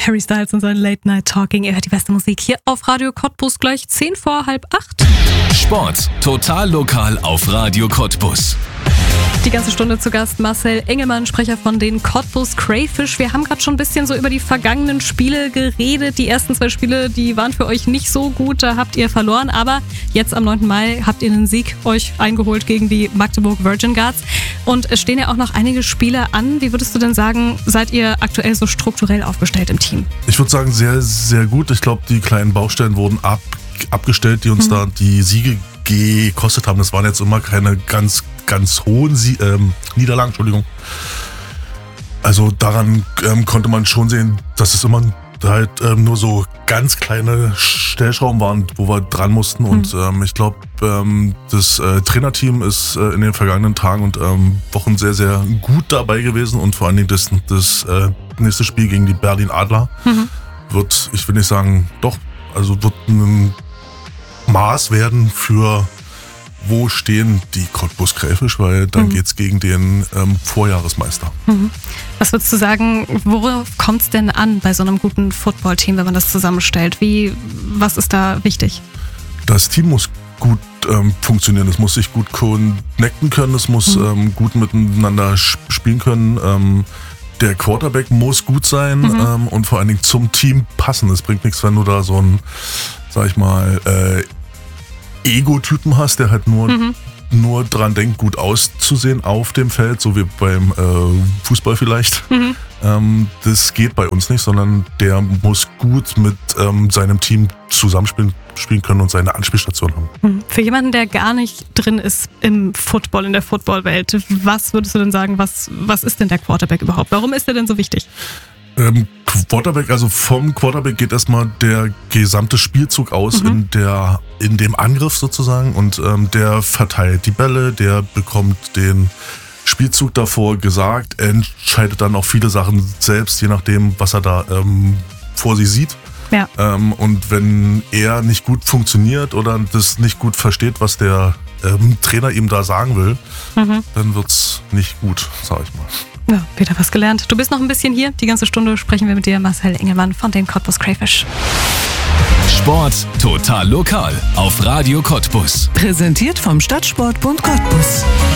Harry Styles und sein Late Night Talking. Ihr hört die beste Musik hier auf Radio Cottbus, gleich 7:45. Sport total lokal auf Radio Cottbus. Die ganze Stunde zu Gast Marcel Engelmann, Sprecher von den Cottbus Crayfish. Wir haben gerade schon ein bisschen so über die vergangenen Spiele geredet. Die ersten 2 Spiele, die waren für euch nicht so gut, da habt ihr verloren. Aber jetzt am 9. Mai habt ihr einen Sieg euch eingeholt gegen die Magdeburg Virgin Guards. Und es stehen ja auch noch einige Spiele an. Wie würdest du denn sagen, seid ihr aktuell so strukturell aufgestellt im Team? Ich würde sagen, sehr, sehr gut. Ich glaube, die kleinen Baustellen wurden abgestellt, die uns da die Siege gekostet haben. Das waren jetzt immer keine ganz hohen Niederlagen, Entschuldigung. Also daran konnte man schon sehen, dass es immer halt nur so ganz kleine Stellschrauben waren, wo wir dran mussten. Und ich glaube, das Trainerteam ist in den vergangenen Tagen und Wochen sehr, sehr gut dabei gewesen. Und vor allen Dingen das nächste Spiel gegen die Berlin Adler wird, ich will nicht sagen, wird ein Maß werden für wo stehen die Cottbus Crayfish, weil dann geht's gegen den Vorjahresmeister. Was würdest du sagen, worauf kommt es denn an bei so einem guten Footballteam, wenn man das zusammenstellt? Was ist da wichtig? Das Team muss gut funktionieren, es muss sich gut connecten können, es muss gut miteinander spielen können. Der Quarterback muss gut sein und vor allen Dingen zum Team passen. Es bringt nichts, wenn du da so einen, sag ich mal, Ego-Typen hast, der halt nur dran denkt, gut auszusehen auf dem Feld, so wie beim Fußball vielleicht. Das geht bei uns nicht, sondern der muss gut mit seinem Team zusammenspielen können und seine Anspielstation haben. Für jemanden, der gar nicht drin ist im Football, in der Footballwelt, was würdest du denn sagen, was ist denn der Quarterback überhaupt? Warum ist der denn so wichtig? Quarterback, also vom Quarterback geht erstmal der gesamte Spielzug aus in dem Angriff sozusagen und der verteilt die Bälle, der bekommt den Spielzug davor gesagt, entscheidet dann auch viele Sachen selbst, je nachdem, was er da vor sich sieht. Ja. Und wenn er nicht gut funktioniert oder das nicht gut versteht, was der Trainer ihm da sagen will, dann wird's nicht gut, sag ich mal. Ja, wieder was gelernt. Du bist noch ein bisschen hier. Die ganze Stunde sprechen wir mit dir, Marcel Engelmann von den Cottbus Crayfish. Sport total lokal auf Radio Cottbus. Präsentiert vom Stadtsportbund Cottbus.